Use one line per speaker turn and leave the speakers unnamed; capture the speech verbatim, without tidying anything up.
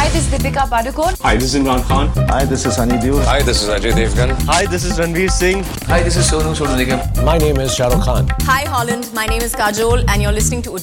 this is Deepika Padukone.
Hi, this is Imran Khan.
Hi, this is Sunny Deol.
Hi, this is Ajay Devgan.
Hi, this is Ranveer Singh.
Hi, this is Sonu Sood Nigam.
My name is Shah Rukh Khan.
Hi Holland, my name is Kajol and you're listening to